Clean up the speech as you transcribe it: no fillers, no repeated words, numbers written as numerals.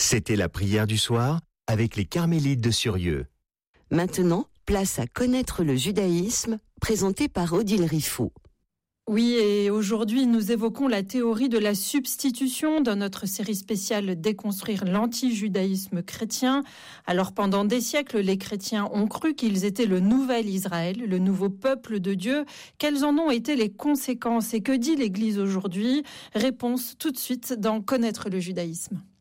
C'était la prière du soir avec les Carmélites de Surieux. Maintenant, place à connaître le judaïsme, présenté par Odile Riffaut. Oui, et aujourd'hui, nous évoquons la théorie de la substitution dans notre série spéciale Déconstruire l'anti-judaïsme chrétien. Alors, pendant des siècles, les chrétiens ont cru qu'ils étaient le nouvel Israël, le nouveau peuple de Dieu. Quelles en ont été les conséquences et que dit l'Église aujourd'hui? Réponse tout de suite dans Connaître le judaïsme.